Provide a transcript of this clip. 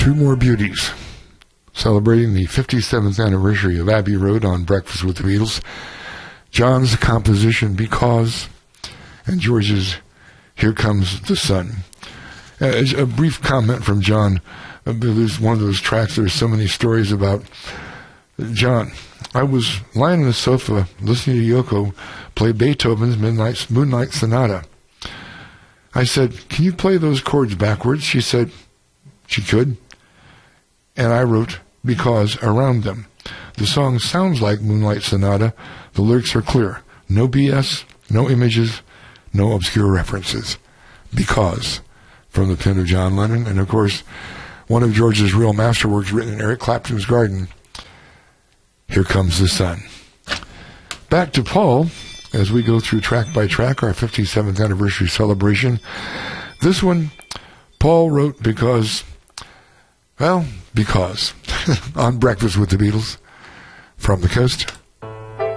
Two more beauties. Celebrating the 57th anniversary of Abbey Road on Breakfast with the Beatles. John's composition, Because, and George's Here Comes the Sun. A brief comment from John. There's one of those tracks, there's so many stories about John. I was lying on the sofa listening to Yoko play Beethoven's Moonlight Sonata. I said, "Can you play those chords backwards?" She said she could. And I wrote Because around them. The song sounds like Moonlight Sonata. The lyrics are clear. No BS, no images, no obscure references. Because, from the pen of John Lennon, and of course, one of George's real masterworks written in Eric Clapton's garden, Here Comes the Sun. Back to Paul, as we go through track by track, our 57th anniversary celebration. This one, Paul wrote because, on Breakfast with the Beatles, from the coast